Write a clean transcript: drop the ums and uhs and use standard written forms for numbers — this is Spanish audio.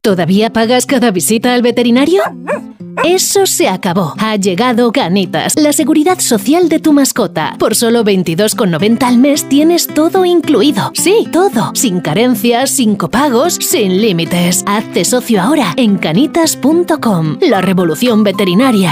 ¿Todavía pagas cada visita al veterinario? Eso se acabó. Ha llegado Canitas, la seguridad social de tu mascota. Por solo 22,90 al mes tienes todo incluido. Sí, todo. Sin carencias, sin copagos, sin límites. Hazte socio ahora en canitas.com. La revolución veterinaria.